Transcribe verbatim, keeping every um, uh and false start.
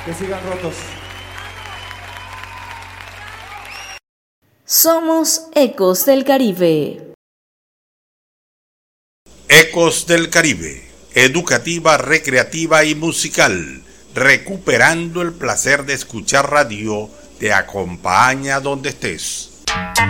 Que sigan rotos. Somos Ecos del Caribe. Ecos del Caribe, educativa, recreativa y musical, recuperando el placer de escuchar radio, te acompaña donde estés.